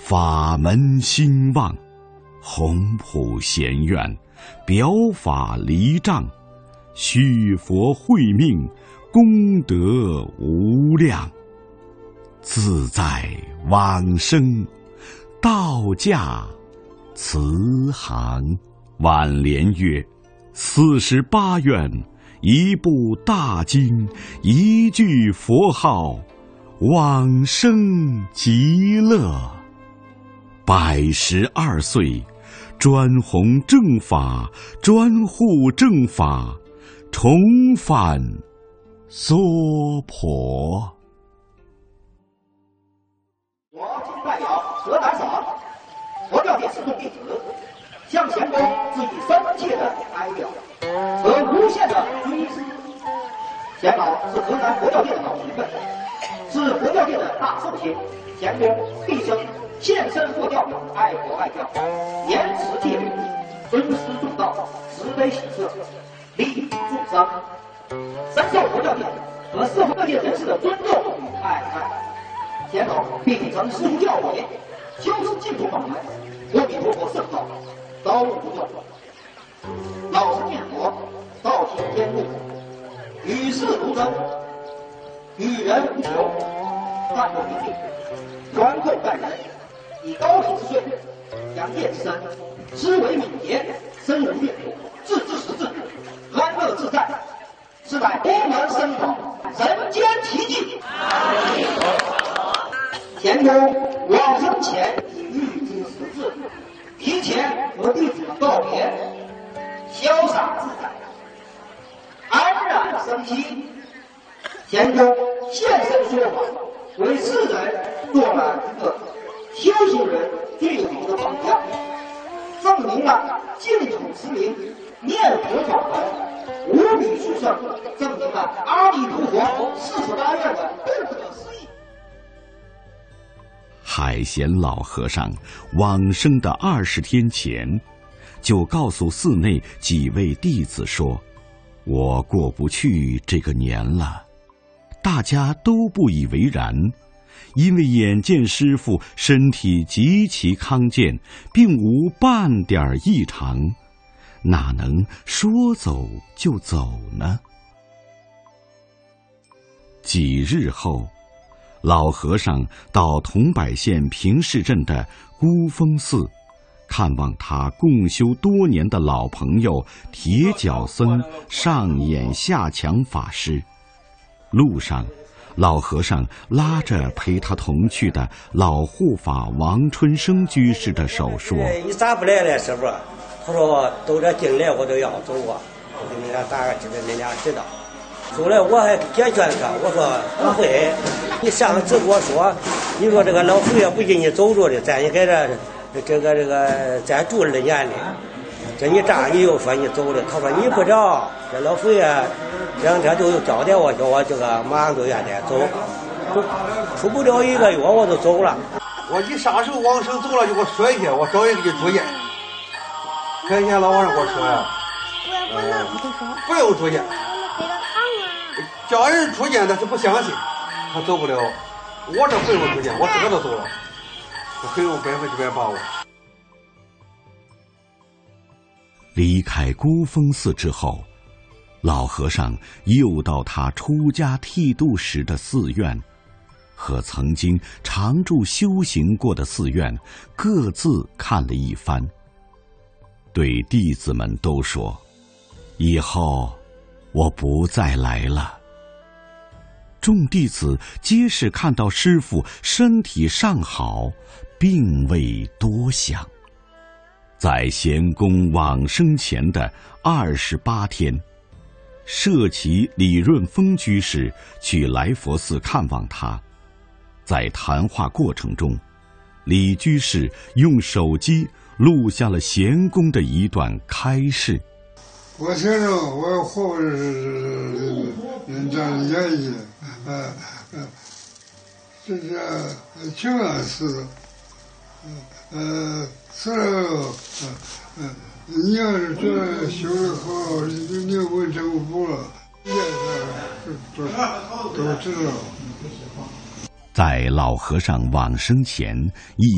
法门兴旺，宏普贤愿，表法离障，续佛慧命，功德无量。自在往生，道驾慈航。挽联曰：48愿，一部大经，一句佛号，往生极乐。112岁，专弘正法，专护正法，重返娑婆。 我今天代表河南省佛教界四众弟子，向贤公致以深切的哀悼和无限的追思。贤老是河南佛教界的老学问，是佛教界的大寿星。贤公毕生献身佛教，爱国爱教，严持戒律，尊师重道，慈悲喜舍，利益众生，深受佛教界和社会各界人士的尊重与爱戴。贤老并曾师出教诲，修持净土法门，阿弥陀佛圣道，高无众，老实念佛，道体天路，与世无争，与人无求，淡泊平静，宽厚待人，以高品之税，养业之身，思维敏捷，深入阅读，自知识智，安乐自在，是乃功能深广，人间奇迹。贤公往生前已预知时至，提前和弟子们告别，潇洒自在，安然生息。贤公现身说法，为世人做了一个修行人最好的榜样，证明了净土持名、念佛法门无比殊胜，证明了阿弥陀佛48愿的不可思议。 海贤老和尚往生的20天前，就告诉寺内几位弟子说：“我过不去这个年了。”大家都不以为然，因为眼见师父身体极其康健，并无半点异常，哪能说走就走呢？几日后，老和尚到桐柏县平市镇的孤峰寺，看望他共修多年的老朋友铁脚僧上演下强法师。路上，老和尚拉着陪他同去的老护法王春生居士的手说：“ 你咋不来了，师傅？”他说：“都这进来我都要走啊，我给你俩大概知道，你俩知道。”后来我还解劝他，我说不会，你上次跟我说，你说这个老佛爷不给你走着的，咱也给这个咱住了年里，这你这样你又说你走了，他说你不着，这老佛爷2天都有交代我，叫我这个马上就愿意走，出不了1个月我就走了。 我你啥时候往生走了就给我说一下，我找人给你住院。看见老和尚给我说呀，不用住院。叫人出见，但是不相信，他走不了。我这不用出见，我自个都走了，我很有100%把握。 离开孤峰寺之后，老和尚又到他出家剃度时的寺院，和曾经常住修行过的寺院各自看了一番，对弟子们都说：“以后我不再来了。”众弟子皆是看到师父身体尚好，并未多想。在贤公往生前的28天，舍其李润峰居士去来佛寺看望他。在谈话过程中，李居士用手机录下了贤公的一段开示。 我听着我活着是这样演绎，这是挺安似的，死了，你要是觉得修得好，你问政府了，都知道。 在老和尚往生前，